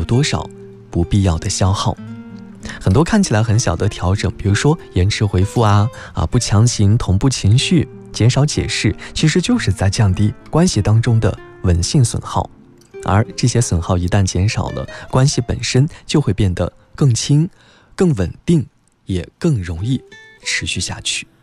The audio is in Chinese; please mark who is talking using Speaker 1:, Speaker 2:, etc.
Speaker 1: 多少不必要的消耗。很多看起来很小的调整，比如说延迟回复不强行同步情绪，减少解释，其实就是在降低关系当中的稳性损耗。而这些损耗一旦减少了，关系本身就会变得更轻、更稳定，也更容易持续下去。